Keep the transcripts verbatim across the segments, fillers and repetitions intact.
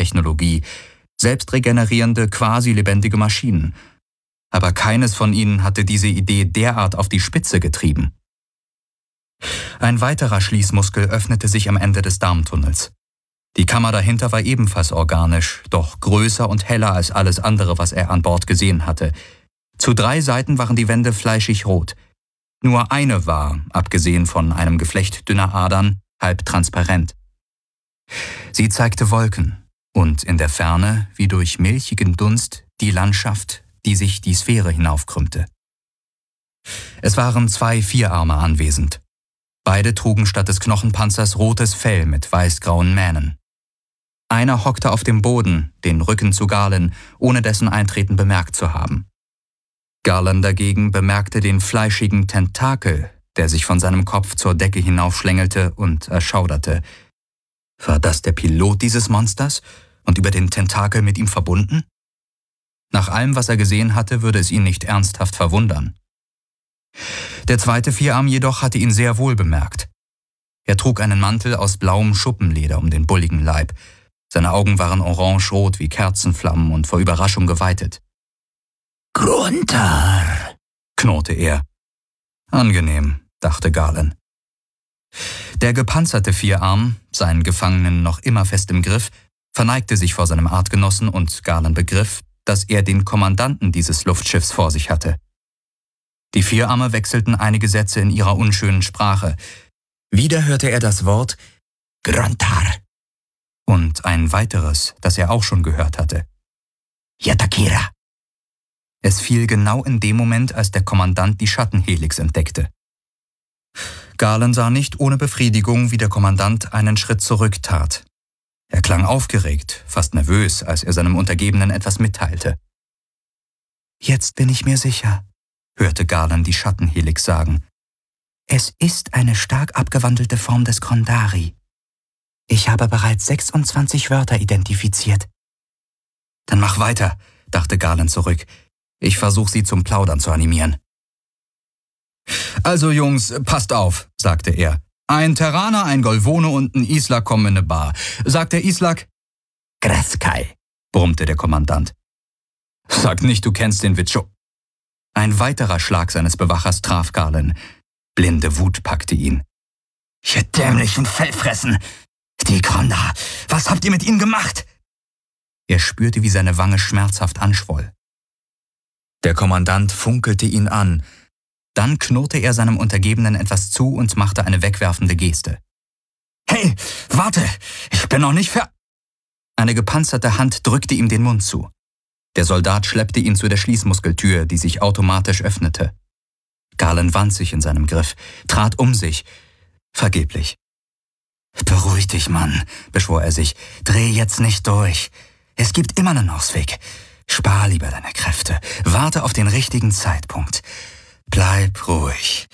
Nanotechnologie, selbstregenerierende, quasi lebendige Maschinen. Aber keines von ihnen hatte diese Idee derart auf die Spitze getrieben. Ein weiterer Schließmuskel öffnete sich am Ende des Darmtunnels. Die Kammer dahinter war ebenfalls organisch, doch größer und heller als alles andere, was er an Bord gesehen hatte. Zu drei Seiten waren die Wände fleischig rot. Nur eine war, abgesehen von einem Geflecht dünner Adern, halb transparent. Sie zeigte Wolken und in der Ferne, wie durch milchigen Dunst, die Landschaft, die sich die Sphäre hinaufkrümmte. Es waren zwei Vierarme anwesend. Beide trugen statt des Knochenpanzers rotes Fell mit weißgrauen Mähnen. Einer hockte auf dem Boden, den Rücken zu Galen, ohne dessen Eintreten bemerkt zu haben. Galen dagegen bemerkte den fleischigen Tentakel, der sich von seinem Kopf zur Decke hinaufschlängelte und erschauderte. War das der Pilot dieses Monsters und über den Tentakel mit ihm verbunden? Nach allem, was er gesehen hatte, würde es ihn nicht ernsthaft verwundern. Der zweite Vierarm jedoch hatte ihn sehr wohl bemerkt. Er trug einen Mantel aus blauem Schuppenleder um den bulligen Leib. Seine Augen waren orangerot wie Kerzenflammen und vor Überraschung geweitet. »Gruntar«, knurrte er. Angenehm, dachte Galen. Der gepanzerte Vierarm, seinen Gefangenen noch immer fest im Griff, verneigte sich vor seinem Artgenossen und Galen begriff, dass er den Kommandanten dieses Luftschiffs vor sich hatte. Die Vierarme wechselten einige Sätze in ihrer unschönen Sprache. Wieder hörte er das Wort »Gruntar« und ein weiteres, das er auch schon gehört hatte. »Yatakira«. Es fiel genau in dem Moment, als der Kommandant die Schattenhelix entdeckte. Galen sah nicht ohne Befriedigung, wie der Kommandant einen Schritt zurücktat. Er klang aufgeregt, fast nervös, als er seinem Untergebenen etwas mitteilte. »Jetzt bin ich mir sicher«, hörte Galen die Schattenhelix sagen. »Es ist eine stark abgewandelte Form des Kondari. Ich habe bereits sechsundzwanzig Wörter identifiziert.« »Dann mach weiter«, dachte Galen zurück. »Ich versuche sie zum Plaudern zu animieren.« »Also Jungs, passt auf«, sagte er. »Ein Terraner, ein Golvone und ein Islak kommen in eine Bar. Sagt der Islak?« »Graskai«, brummte der Kommandant. »Sag nicht, du kennst den Witsch.« Ein weiterer Schlag seines Bewachers traf Galen. Blinde Wut packte ihn. »Ihr dämlichen Fellfressen! Die Konda! Was habt ihr mit ihnen gemacht?« Er spürte, wie seine Wange schmerzhaft anschwoll. Der Kommandant funkelte ihn an. Dann knurrte er seinem Untergebenen etwas zu und machte eine wegwerfende Geste. »Hey, warte! Ich bin noch nicht fer...« Eine gepanzerte Hand drückte ihm den Mund zu. Der Soldat schleppte ihn zu der Schließmuskeltür, die sich automatisch öffnete. Galen wand sich in seinem Griff, trat um sich. Vergeblich. »Beruhig dich, Mann«, beschwor er sich. »Dreh jetzt nicht durch. Es gibt immer einen Ausweg. Spar lieber deine Kräfte. Warte auf den richtigen Zeitpunkt. Bleib ruhig.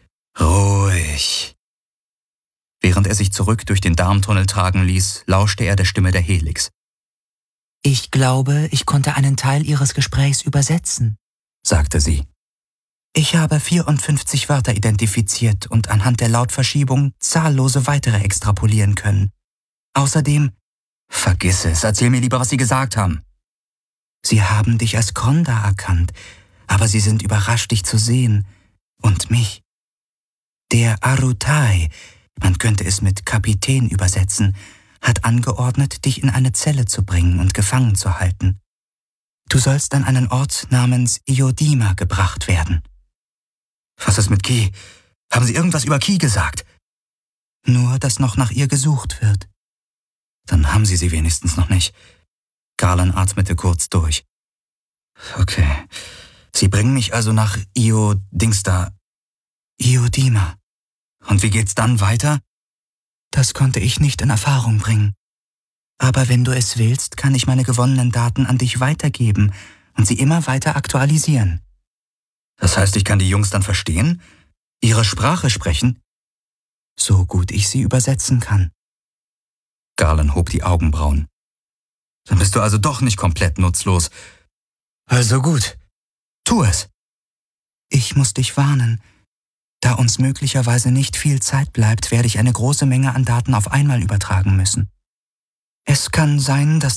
Ruhig.« Während er sich zurück durch den Darmtunnel tragen ließ, lauschte er der Stimme der Helix. »Ich glaube, ich konnte einen Teil Ihres Gesprächs übersetzen«, sagte sie. »Ich habe vierundfünfzig Wörter identifiziert und anhand der Lautverschiebung zahllose weitere extrapolieren können. Außerdem...« »Vergiss es, erzähl mir lieber, was Sie gesagt haben.« »Sie haben dich als Konda erkannt, aber sie sind überrascht, dich zu sehen. Und mich. Der Arutai, man könnte es mit Kapitän übersetzen, hat angeordnet, dich in eine Zelle zu bringen und gefangen zu halten. Du sollst an einen Ort namens Iodima gebracht werden.« »Was ist mit Ki? Haben Sie irgendwas über Ki gesagt?« »Nur, dass noch nach ihr gesucht wird.« »Dann haben Sie sie wenigstens noch nicht.« Galen atmete kurz durch. »Okay. Sie bringen mich also nach Io-Dingsta.« »Iodima.« »Und wie geht's dann weiter?« »Das konnte ich nicht in Erfahrung bringen. Aber wenn du es willst, kann ich meine gewonnenen Daten an dich weitergeben und sie immer weiter aktualisieren.« »Das heißt, ich kann die Jungs dann verstehen? Ihre Sprache sprechen?« »So gut ich sie übersetzen kann.« Galen hob die Augenbrauen. »Dann bist du also doch nicht komplett nutzlos. Also gut, tu es.« »Ich muss dich warnen. Da uns möglicherweise nicht viel Zeit bleibt, werde ich eine große Menge an Daten auf einmal übertragen müssen. Es kann sein, dass